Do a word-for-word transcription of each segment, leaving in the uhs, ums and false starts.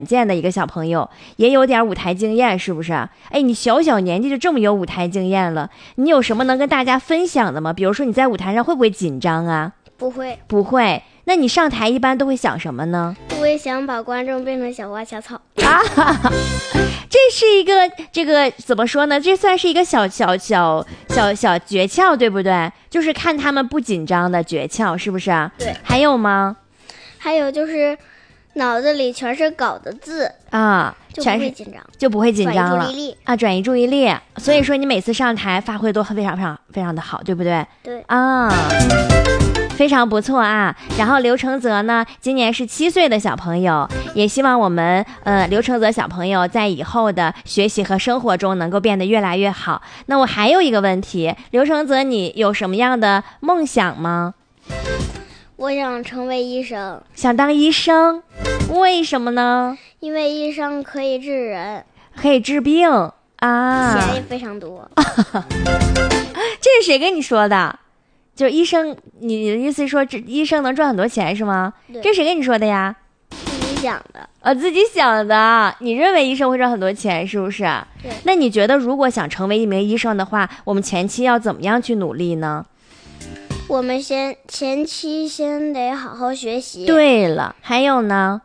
见的一个小朋友，也有点舞台经验，是不是？哎，你小小年纪就这么有舞台经验了，你有什么能跟大家分享的吗？比如说你在舞台上会不会紧张啊？ 不会， 不会。那你上台一般都会想什么呢？ 我也想把观众变成小花小草啊，这是一个这个怎么说呢？这算是一个小小小小小诀窍，对不对？就是看他们不紧张的诀窍，是不是啊？ 对。 还有吗？ 还有就是脑子里全是稿的字啊， 就不会紧张， 就不会紧张了。 转移注意力啊，转移注意力。所以说你每次上台发挥都非常非常非常的好，对不对？ 对啊。非常不错啊，然后刘承泽呢，今年是七岁的小朋友，也希望我们呃刘承泽小朋友在以后的学习和生活中能够变得越来越好。那我还有一个问题，刘承泽，你有什么样的梦想吗？ 我想成为医生。 想当医生？为什么呢？ 因为医生可以治人， 可以治病啊， 钱也非常多。 这是谁跟你说的？就是医生，你的意思是说，这医生能赚很多钱是吗？这谁跟你说的呀？ 自己想的。 呃、哦，自己想的。你认为医生会赚很多钱，是不是？ 对。 那你觉得，如果想成为一名医生的话，我们前期要怎么样去努力呢？ 我们先前期先得好好学习。 对了，还有呢？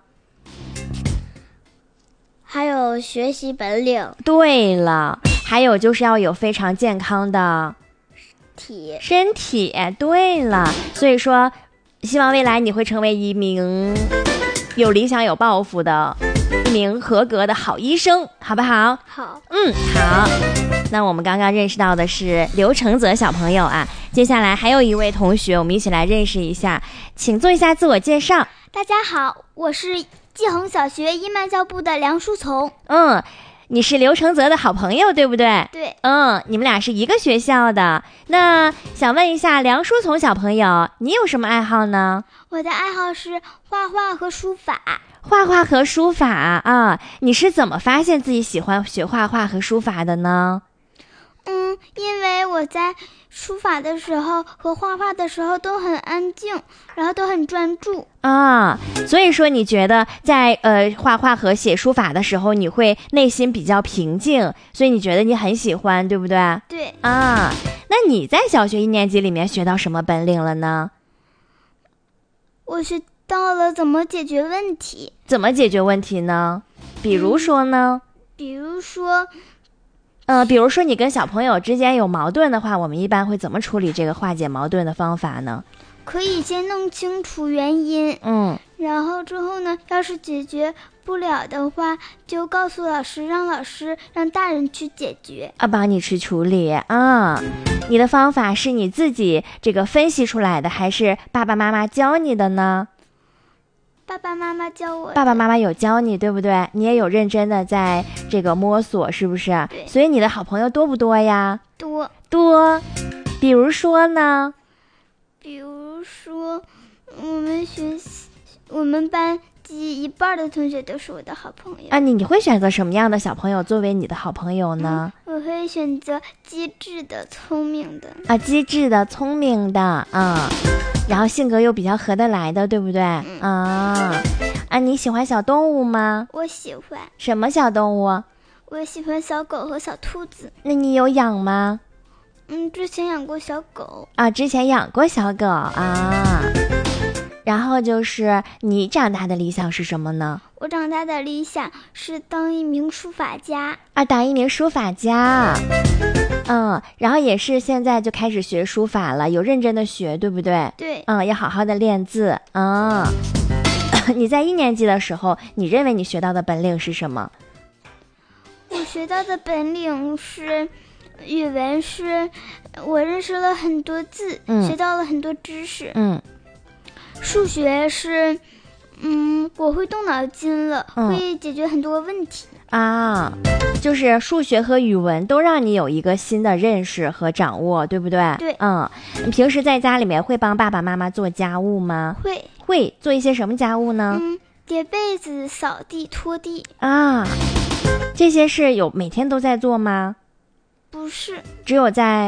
还有学习本领。 对了，还有就是要有非常健康的体身体。对了，所以说希望未来你会成为一名有理想有抱负的一名合格的好医生，好不好？ 好。 嗯，好。那我们刚刚认识到的是刘承泽小朋友啊，接下来还有一位同学，我们一起来认识一下，请做一下自我介绍。 大家好，我是季衡小学一慢教部的梁书从。 嗯，你是刘承泽的好朋友，对不对？ 对。 嗯，你们俩是一个学校的。那想问一下梁书从小朋友，你有什么爱好呢？ 我的爱好是画画和书法。 画画和书法啊，你是怎么发现自己喜欢学画画和书法的呢？ 嗯，因为我在书法的时候和画画的时候都很安静，然后都很专注啊，所以说你觉得在呃画画和写书法的时候，你会内心比较平静，所以你觉得你很喜欢，对不对？ 对啊，那你在小学一年级里面学到什么本领了呢？ 我学到了怎么解决问题。 怎么解决问题呢？比如说呢？ 嗯、比如说。 呃，比如说你跟小朋友之间有矛盾的话，我们一般会怎么处理这个化解矛盾的方法呢？ 可以先弄清楚原因， 嗯， 然后之后呢，要是解决不了的话，就告诉老师，让老师让大人去解决啊，帮你去处理啊。你的方法是你自己这个分析出来的，还是爸爸妈妈教你的呢？ 爸爸妈妈教我的。 爸爸妈妈有教你，对不对？你也有认真的在这个摸索，是不是？ 对。 所以你的好朋友多不多呀？ 多多。比如说呢？ 比如说，我们学习，我们班级一半的同学都是我的好朋友啊。你你会选择什么样的小朋友作为你的好朋友呢？ 嗯、我会选择机智的、聪明的啊，机智的、聪明的啊。然后性格又比较合得来的，对不对？ 嗯、 啊啊，你喜欢小动物吗？ 我喜欢。 什么小动物？ 我喜欢小狗和小兔子。 那你有养吗？ 嗯，之前养过小狗。 啊，之前养过小狗啊。然后就是你长大的理想是什么呢？ 我长大的理想是当一名书法家。 啊，当一名书法家。嗯，然后也是现在就开始学书法了，有认真的学，对不对？ 对。 嗯，要好好的练字啊。你在一年级的时候，你认为你学到的本领是什么？ 我学到的本领是，语文是，我认识了很多字， 嗯、 学到了很多知识。 嗯。 数学是，嗯，我会动脑筋了， 嗯、 会解决很多问题。 啊，就是数学和语文都让你有一个新的认识和掌握，对不对？ 对。 嗯，你平时在家里面会帮爸爸妈妈做家务吗？ 会。 会做一些什么家务呢？ 嗯，叠被子、扫地、拖地。 啊，这些是有每天都在做吗？ 不是， 只有在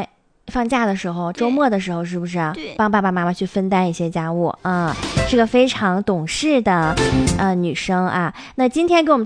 放假的时候，周末的时候，是不是对帮爸爸妈妈去分担一些家务啊？是个非常懂事的呃女生啊。那今天给我们